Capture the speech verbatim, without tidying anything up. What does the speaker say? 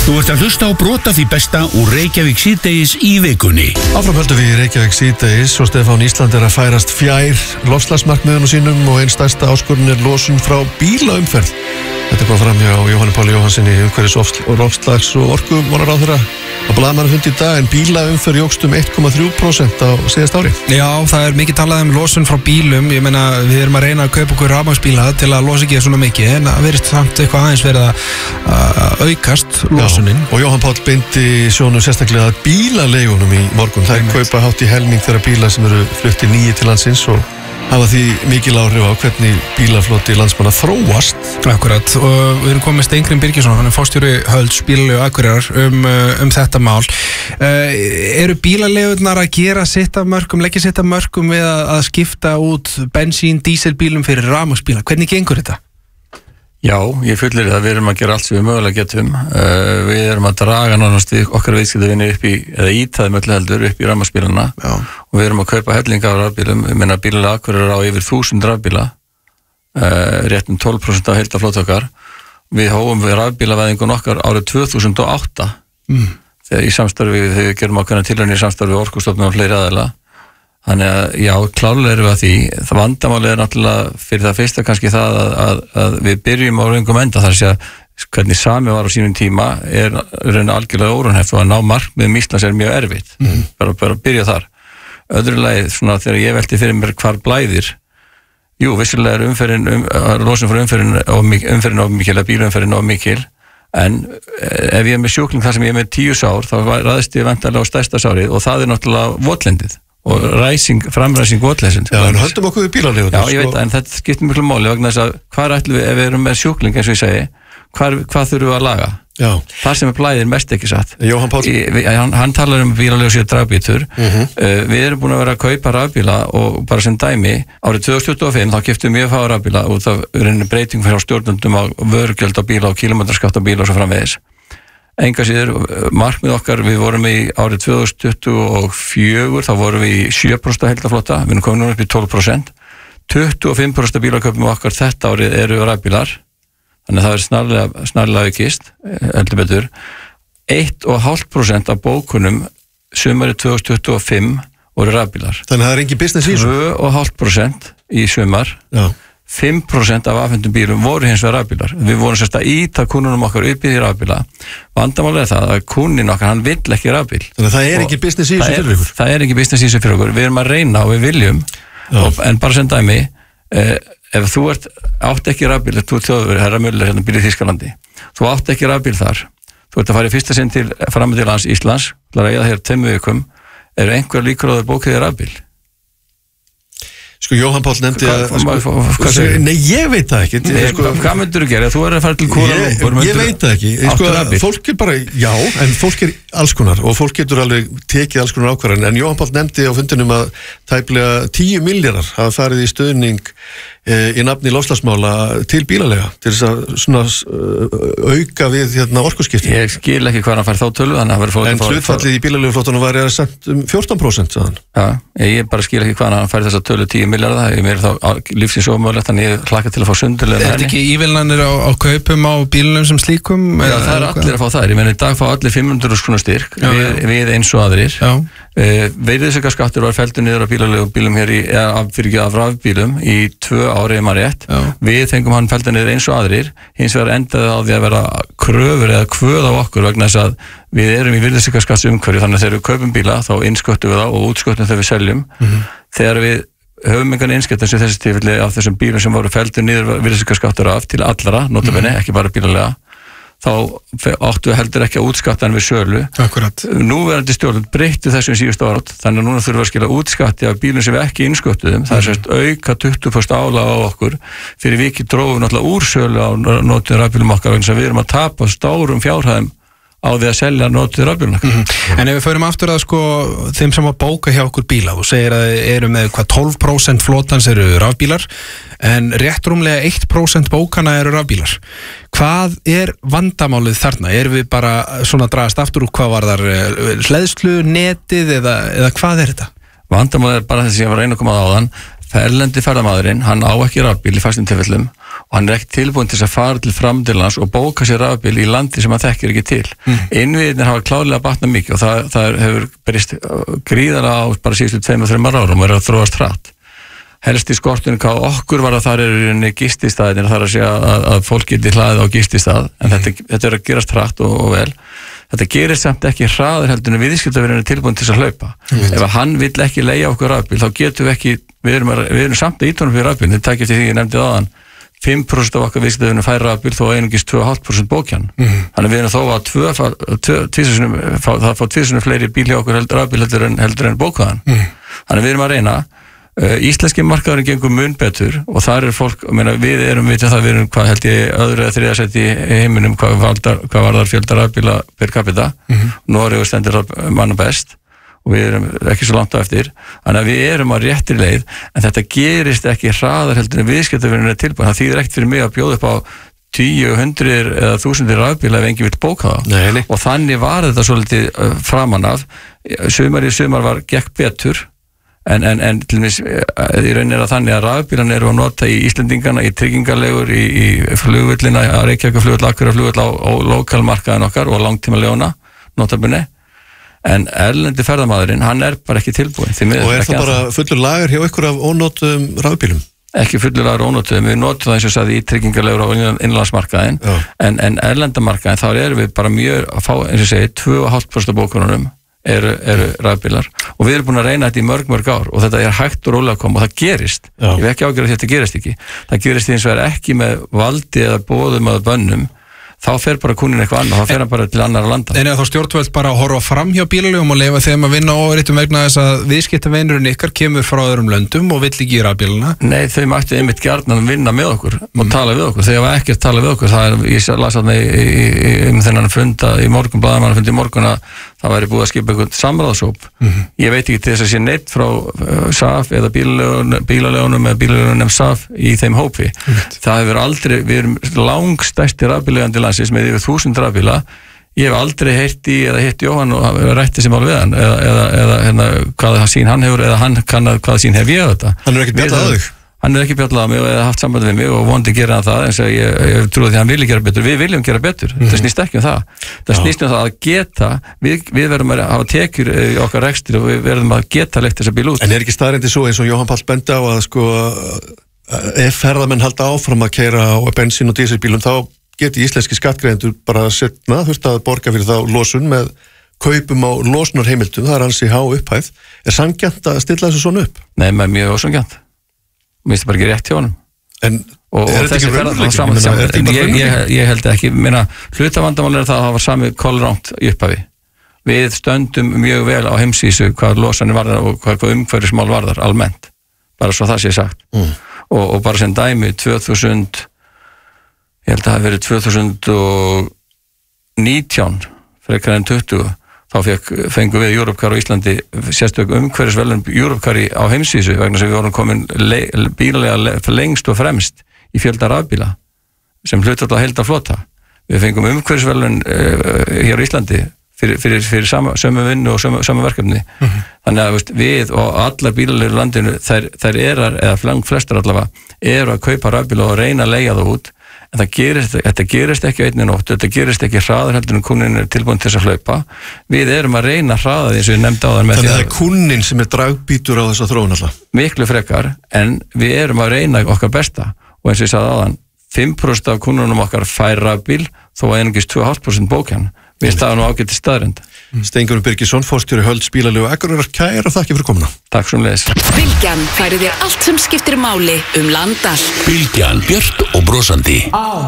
Þú ert að hlusta á brot af því besta úr Reykjavík síðdegis í vikunni. Áfram höldum við í Reykjavík síðdegis og Stefán Ísland er að færast fjær loftslagsmarkmiðunum sínum og einn stærsta áskorun er losun frá bílaumferð. Þetta kom fram hjá Jóhanni Páli Jóhannsssyni, umhverfis- og loftslags- og orkumálaráðherra á blaðamannafundi í dag, en bílaumferð jókst um eitt komma þrjú prósent á síðasta ári. Já, það er mikið talað um losun frá bílum. Ég meina, við erum að reyna að kaupa okkur rafmagnsbíla til að losa ekki svona mikið, en það verðist samt eitthvað aðeins verið að aukast losunin. Já, og Jóhann Páll beindi sjónum sérstaklega að bílaleigunum í morgun. Það er kaupa hátt í helming þeirra bíla sem eru flutti nýju til landsins og hafa því mikil áhrif á hvernig bílafloti landsmanna þróast. Akkurat, og við erum komið með Steingrímur Birgisson, hann er forstjóri Hölds bílalegu Akureyrar um, um þetta mál. Uh, eru bílaleigurnar að gera sitt af mörkum, leggja sitt af mörkum við að, að skipta út bensín, díselbílum fyrir rafmagnsbíla? Hvernig gengur þetta? Já, ég fullir það, við erum að gera allt sem við mögulega getum. Uh, við erum að draga nánast okkar viðskiptavinni upp í, eða ítaðum öllu heldur upp í rafmagnsbílana og við erum að kaupa hellinga af rafbílum. Ég meina bílalega Akureyrar á yfir þúsund rafbíla, uh, rétt um tólf prósent af heildarflota okkar. Við hófum við rafbílavæðingun okkar árið tvö þúsund og átta mm. þegar í samstarfi, þegar við gerum ákveðna tilraunir í samstarfi við Orkustofnun og fleiri aðila. Þannig að já, klárlega erum við að því. Það vandamáli er náttúrulega fyrir það fyrsta kannski það að, að, að við byrjum á röngum enda, þar sé að hvernig sami var á sínum tíma er raun algjörlega óraunhæft og að ná markmiðum Íslands er mjög erfitt. Mm. Bara, bara byrja þar. Öðru lagi, svona þegar ég velti fyrir mér hvar blæðir, jú, vissilega er umferðin, um, losun fyrir umferðin og umferðin of mikil, að bílumferðin of mikil, en ef ég er með sjúkling þar sem ég er með tíu sár, þá ræðist ég væntanlega á stærsta sárið og það er náttúrulega votlendið og ræsing, framræsing votlendið. Já, en höldum okkur við bílaleigur. Já, ég veit, en þetta skiptir miklu máli vegna þess að hvað ætlum við, ef við erum með sjúkling eins og ég segi, hvar, hvað þurfum við að laga? Já. Það sem er blæðir mest ekki satt. Jóhann Páll. Í, við, hann, hann talar um bílaleigur sér dragbítur. Uh-huh. uh, við erum búin að vera að kaupa rafbíla og bara sem dæmi, árið tvö þúsund tuttugu og fimm þá keyptum mjög fá rafbíla og það er einu breyting fyrir stjórnundum á vörugjöld á bíla og kílómetraskatt á bíla og svo framvegis. Enga síður, markmið okkar, við vorum í árið tvö þúsund tuttugu og fjögur, þá vorum við í sjö prósent heildarflota, við erum komin núna upp í tólf prósent. tuttugu og fimm prósent bílaköpum okkar þetta árið eru rafbílar, þannig að það er snarlega, snarlega aukist, heldur betur. eitt komma fimm prósent af bókunum sumarið tvö þúsund tuttugu og fimm voru rafbílar. Þannig að það er engin business í þessu? tvö komma fimm prósent í sumar. Já. fimm prósent af afhendum bílum voru hins vegar rafbílar. Við vorum sérst að íta kúnunum okkar upp í því rafbíla. Vandamálið er það að kúnin okkar, hann vill ekki rafbíl. Þannig að það er ekki business í þessu fyrir ykkur? Það er ekki business í þessu fyrir okkur. Við erum að reyna og við viljum, og, en bara sem dæmi, eh, ef þú ert, átt ekki rafbíl, þú ert þjóðverið, herra Möller, hérna bíl í Þýskalandi, þú átt ekki rafbíl þar, þú ert að fara í fyrsta sinn til framöndið lands Íslands, til að eiga þér tveimur vikum, eru einhver líkur á þér bókið rafbíl? Sko, Jóhann Páll nefndi að... Hvað segir? Nei, ég veit það ekki. Nei, sko, hvað myndur þú gera? Þú er að fara til Kuala Lumpur. Ég, ég veit það ekki. Sko, fólk er bara, já, en fólk er alls konar og fólk getur alveg tekið alls konar ákvarðanir. En Jóhann Páll nefndi á fundinum að tæplega tíu milljarðar hafa farið í stuðning í nafni loftslagsmála til bílaleiga til þess að svona uh, auka við hérna orkuskipti. Ég skil ekki hvað hann fær þá tölu, þannig að það verður fólk... En hlutfallið í bílaleiguflottunum var eða sent um fjórtán prósent, sagðan. Já, ég bara skil ekki hvað hann fær þessa tölu tíu milljarða, ég meir þá lífsins ómögulegt, þannig ég hlakka til að fá sundulega. Er þetta ekki ívilnanir á, á kaupum á bílunum sem slíkum? Já, það er allir að fá það. Ég meina, í dag fá allir fimm hundruð þúsund króna styrk, já, við, við eins og aðrir. Uh, Veiðisaukaskattur var felldur niður á bílaleigubílum hér í, eða fyrir ekki af rafbílum í tvö ári ef maður rétt. Já. Við fengum hann felldur niður eins og aðrir, hins vegar endaði á því að vera kröfur eða kvöð á okkur vegna þess að við erum í virðisaukaskattsumhverfi, þannig að þegar við kaupum bíla þá innsköttum við þá og útsköttum þegar við seljum. Mm-hmm. Þegar við höfum engan innskattur sem þessi tilfelli af þessum bílum sem voru felldur niður virðisaukaskattur af til allra, notabene, mm-hmm. ekki bara bílalega, þá áttu við heldur ekki að útskatta hann við sölu. Akkurat. Núverandi stjórn breytti þessum síðustu árat, þannig að núna þurfum við að skila útskatti af bílum sem við ekki innsköttuðum. Mm. Það er sérst auka tuttugu prósent álag á okkur fyrir vikið drófum náttúrulega úr sölu á notuðum rafbílum okkar vegna sem við erum að tapa stórum fjárhæðum á því að selja notuð rafbílum okkar. Mm-hmm. En ef við förum aftur að sko þeim sem að bóka hjá okkur bíla, þú segir að eru með hvað tólf prósent flotans eru rafbílar en rétt rúmlega eitt prósent bókana eru rafbílar. Hvað er vandamálið þarna? Erum við bara svona að dragast aftur úr hvað var þar hleðslu, netið eða, eða hvað er þetta? Vandamálið er bara þess að ég var að reyna að koma á þann. erlendi ferðamaðurinn, hann á ekki rafbíl í fastum tilfellum og hann er ekki tilbúin til þess að fara til framdilans og bóka sér rafbíl í landi sem hann þekkir ekki til. Mm. Innviðirnir hafa klárlega batnað mikið og það, það hefur berist gríðarlega á bara síðustu tveimur, þreimur árum og er að þróast hratt. Helst í skortunum hvað okkur var að það er gististaðir, það er að segja að, að fólk geti hlaðið á gististað, en mm. þetta, þetta er að gerast hratt og, og vel. Þetta gerir samt ekki hraður heldur en viðskiptavinurinn er tilbúin til að hlaupa. Mm. Ef hann vill ekki leigja okkur rafbíl, þá getum við ekki, við erum, við erum samt að ítónum fyrir rafbíl, þetta takir til því ég nefndi áðan, fimm prósent af okkar viðskiptavinur fær rafbíl þó einungis tvö komma fimm prósent bókjan. Mm. Þannig við erum þó að tvö, tvísunum, það fá tvísunum fleiri bíl hjá okkur heldur rafbíl heldur en, heldur en bókaðan. Mm. Þannig við erum að reyna. Uh, Íslenski markaðurinn gengur mun betur og þar er fólk, meina, við erum við það við erum hvað held ég öðru eða þriðja seti í heiminum hvað varðar, hvað varðar fjöldar rafbíla per capita. Mm-hmm. Noregur stendur manna best og við erum ekki svo langt á eftir, þannig að við erum á réttri leið, en þetta gerist ekki hraðar heldur en viðskiptavinurinn er tilbúin. Það þýðir ekkert fyrir mig að bjóða upp á tíu, hundruð eða þúsundir rafbíla ef enginn vill bóka það. Nei, nei. Og þannig var þetta svolítið framan af. Sumar í sumar var gekk betur. En, en, en til dæmis í rauninni er að þannig að rafbílan eru að nota í Íslendingana, í tryggingarlegur, í, í flugvöllina, að Reykjavíkurflugvöll, Akureyjarflugvöll á, á lokalmarkaðin okkar og langtíma leona, notabene. En erlendi ferðamaðurinn, hann er bara ekki tilbúin. Og er það bara fullur lager hjá ykkur af ónotum rafbílum? Ekki fullur lager ónotum, við notum það eins og sagði í tryggingarlegur á innlandsmarkaðin, en, en erlendamarkaðin, þá erum við bara mjög að fá, eins og segi, tvö komma fimm prósent af bókununum. eru, eru rafbílar og við erum búin að reyna þetta í mörg mörg ár og þetta er hægt og rólega að koma og það gerist. Já. Ég hef ekki ágjörð að þetta gerist ekki. Það gerist eins og er ekki með valdi eða boðum eða bönnum, þá fer bara kúnin eitthvað annað, þá fer hann bara til annara landa. En eða þá stjórnvöld bara að horfa fram hjá bílalegum og leyfa þeim að vinna ofurreitum vegna þess að viðskiptavinurinn ykkar kemur frá öðrum löndum og vill ekki í rafbílana? Nei, þau mættu einmitt gjarnan vinna með okkur og mm. tala við okkur. Þegar það var ekkert tala við okkur, það er, ég las þarna um þennan funda í morgun, blaðamannafundi í morgun að það væri búið að skipa einhvern samráðshóp. Mm-hmm. Ég veit ekki til þess að sé neitt frá uh, S A F eða bílalegunum eða bílalegunum S A F í þeim hópi. Mm-hmm. Það hefur aldrei, við erum langstærsti rafbílalegandi landsins með yfir þúsund rafbíla. Ég hef aldrei heyrt í eða hitt Jóhann og rætti sem mál við hann eða, eða, eða hérna, hvaða sín hann hefur eða hann kann að hvaða sín hef ég þetta. Hann er ekkert bjallað á þig? Hann er ekki bjallað á mig og eða haft samband við mig og vondi gera hann það eins og ég, ég trúi því að hann vilja gera betur. Við viljum gera betur. Mm-hmm. Það snýst ekki um það. Það snýst um það að geta, við, við verðum að hafa tekjur í okkar rekstri og við verðum að geta leitt þessa bíl út. En er ekki staðreyndi svo eins og Jóhann Páll benda á að sko ef ferðamenn halda áfram að keyra á bensín- og dísilbílum þá geti íslenski skattgreiðendur bara setna, þú veist að borga fyrir þá losun með kaupum á losunarheimildum, það er ansi há upphæð. Er sanngjarnt að stilla þessu svona upp? Nei, með mjög ósanngjarnt. Mér finnst það bara ekki rétt hjá honum. En og, er þetta ekki raunveruleiki? Ég, ég, ég held ekki, meina, hlutavandamál er það að það var sami kolránt í upphafi. Við stöndum mjög vel á heimsvísu hvað losanir varðar og hvað, hvað umhverfismál varðar almennt. Bara svo það sé sagt. Mm. Og, og bara sem dæmi, tvö þúsund ég held að það hafi verið tvö þúsund og nítján frekar en tuttugu þá fekk, fengum við Europcar á Íslandi sérstök umhverfisvelun Europcar á heimsvísu vegna sem við vorum komin bílalega lengst og fremst í fjölda rafbíla sem hlutat á heilda flota. Við fengum umhverfisvelun uh, hér á Íslandi fyrir, fyrir, fyrir sama, sömu vinnu og sömu, sömu verkefni. Mm-hmm. Þannig að veist, við og allar bílalegir landinu þær, þær erar, eða langt flestar allavega eru að kaupa rafbíla og reyna að leigja það út. En það gerist, þetta gerist ekki einni nótt, þetta gerist ekki hraðar heldur en kúnin er tilbúin til þess að hlaupa. Við erum að reyna hraðað eins og ég nefndi á þann með því að... Þannig að það er kúnin sem er dragbítur á þessa þróun alltaf? Miklu frekar, en við erum að reyna okkar besta. Og eins og ég sagði á þann, fimm prósent af kúnunum okkar fær rafbíl, þó að einungis tvö komma fimm prósent bókjan. Við staðum nú ágætt í staðrend. Steingunum Birgisson, forstjóri Hölds bílalegu Akureyrar, kæra þakki fyrir komuna. Takk sem leiðis. Bylgjan færir þér allt sem skiptir máli um land allt. Bylgjan, björt og brosandi.